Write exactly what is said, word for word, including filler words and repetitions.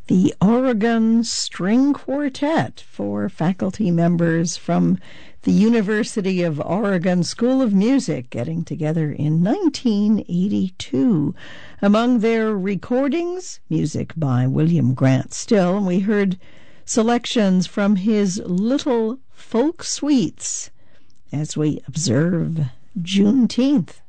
the Oregon String Quartet, four faculty members from the University of Oregon School of Music, getting together in nineteen eighty-two. Among their recordings, music by William Grant Still, and we heard selections from his Little Folk Suites as we observe Juneteenth.